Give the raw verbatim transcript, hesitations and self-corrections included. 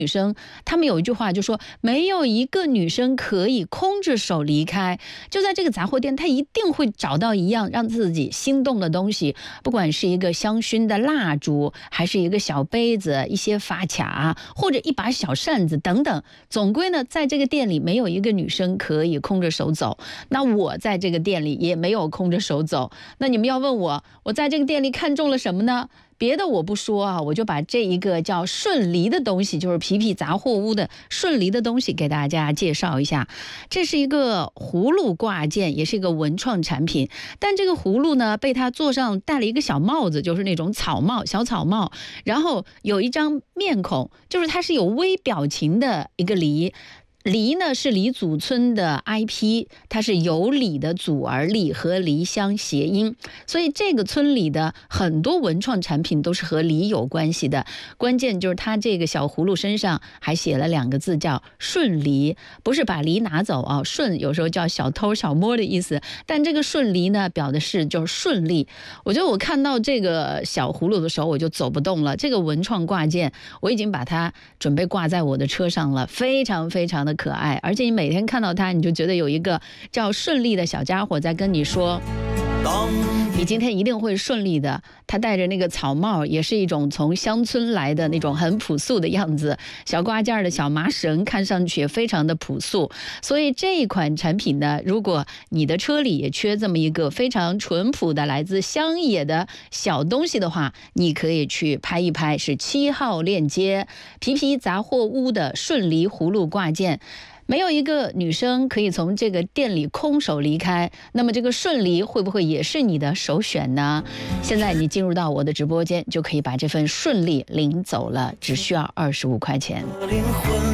女生，她们有一句话就说，没有一个女生可以空着手离开。就在这个杂货店，她一定会找到一样让自己心动的东西，不管是一个香薰的蜡烛，还是一个小杯子、一些发卡，或者一把小扇子等等。总归呢，在这个店里没有一个女生可以空着手走。那我在这个店里也没有空着手走。那你们要问我，我在这个店里看中了什么呢？别的我不说啊，我就把这一个叫顺梨的东西，就是皮皮杂货屋的顺梨的东西给大家介绍一下。这是一个葫芦挂件，也是一个文创产品。但这个葫芦呢，被它做上戴了一个小帽子，就是那种草帽，小草帽，然后有一张面孔，就是它是有微表情的一个梨。梨呢是李祖村的 I P， 它是有李的祖儿梨和梨香谐音，所以这个村里的很多文创产品都是和梨有关系的。关键就是它这个小葫芦身上还写了两个字叫顺梨，不是把梨拿走啊，顺有时候叫小偷小摸的意思，但这个顺梨呢表的是就是顺利。我觉得我看到这个小葫芦的时候我就走不动了，这个文创挂件我已经把它准备挂在我的车上了，非常非常的可爱，而且你每天看到它，你就觉得有一个叫顺利的小家伙在跟你说，你今天一定会顺利的。他戴着那个草帽，也是一种从乡村来的那种很朴素的样子，小挂件的小麻绳看上去也非常的朴素。所以这一款产品呢，如果你的车里也缺这么一个非常淳朴的来自乡野的小东西的话，你可以去拍一拍，是七号链接皮皮杂货屋的顺梨葫芦挂件。没有一个女生可以从这个店里空手离开，那么这个顺梨会不会也是你的首选呢？现在你进入到我的直播间，就可以把这份顺利领走了，只需要二十五块钱。